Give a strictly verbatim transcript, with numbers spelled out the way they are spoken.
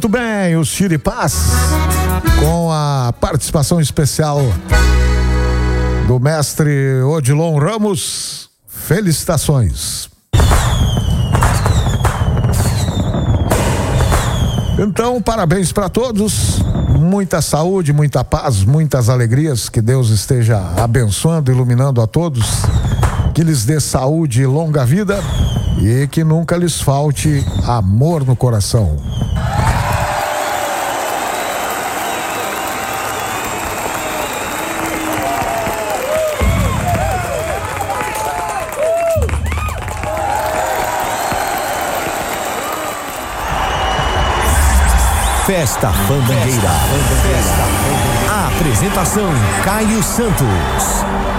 Muito bem, os Chiripás, com a participação especial do mestre Odilon Ramos. Felicitações. Então, parabéns para todos, muita saúde, muita paz, muitas alegrias, que Deus esteja abençoando, iluminando a todos, que lhes dê saúde e longa vida e que nunca lhes falte amor no coração. Festa Fandangueira. A apresentação: Caio Santos.